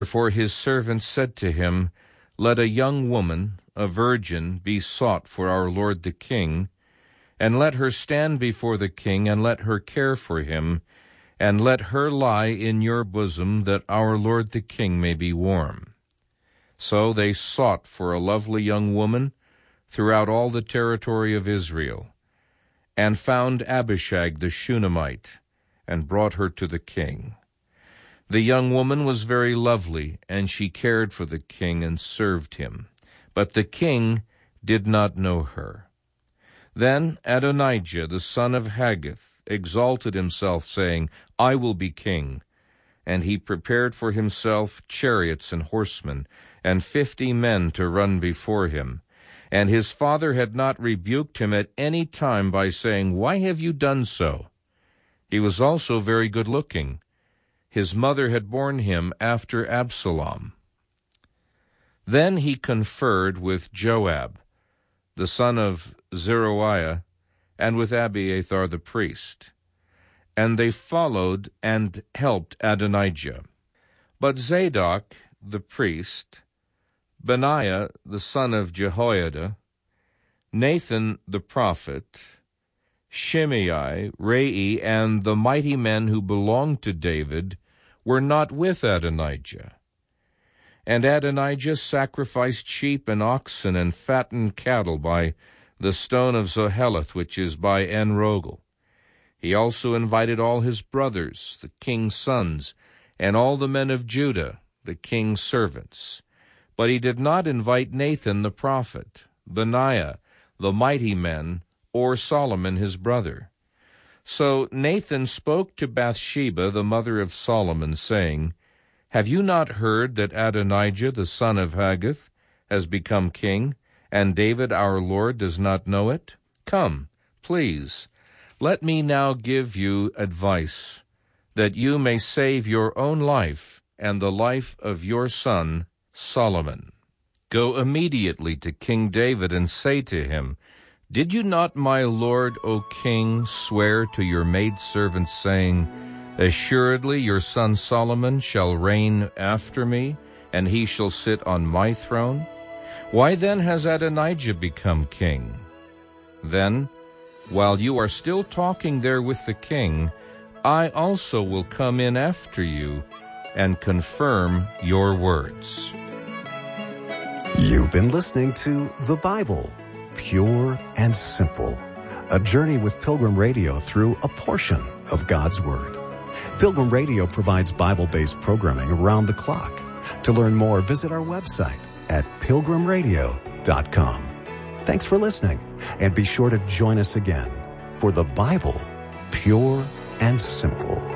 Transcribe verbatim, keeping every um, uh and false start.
For his servants said to him, Let a young woman, a virgin, be sought for our lord the king, and let her stand before the king, and let her care for him, and let her lie in your bosom, that our lord the king may be warm. So they sought for a lovely young woman throughout all the territory of Israel, and found Abishag the Shunammite, and brought her to the king. The young woman was very lovely, and she cared for the king and served him. But the king did not know her. Then Adonijah, the son of Haggith, exalted himself, saying, I will be king. And he prepared for himself chariots and horsemen, and fifty men to run before him. And his father had not rebuked him at any time by saying, Why have you done so? He was also very good-looking. His mother had borne him after Absalom. Then he conferred with Joab, the son of Zeruiah, and with Abiathar the priest. And they followed and helped Adonijah. But Zadok the priest, Benaiah the son of Jehoiada, Nathan the prophet, Shimei, Rei, and the mighty men who belonged to David were not with Adonijah. And Adonijah sacrificed sheep and oxen and fattened cattle by the stone of Zoheleth, which is by En-Rogel. He also invited all his brothers, the king's sons, and all the men of Judah, the king's servants. But he did not invite Nathan the prophet, Benaiah, the mighty men, or Solomon his brother. So Nathan spoke to Bathsheba, the mother of Solomon, saying, Have you not heard that Adonijah, the son of Haggith, has become king, and David our Lord does not know it? Come, please, let me now give you advice, that you may save your own life and the life of your son Solomon. Go immediately to King David and say to him, Did you not, my lord, O king, swear to your maidservants, saying, Assuredly your son Solomon shall reign after me, and he shall sit on my throne? Why then has Adonijah become king? Then, while you are still talking there with the king, I also will come in after you and confirm your words. You've been listening to The Bible, Pure and Simple, a journey with Pilgrim Radio through a portion of God's Word. Pilgrim Radio provides Bible-based programming around the clock. To learn more, visit our website at pilgrim radio dot com. Thanks for listening, and be sure to join us again for The Bible, Pure and Simple.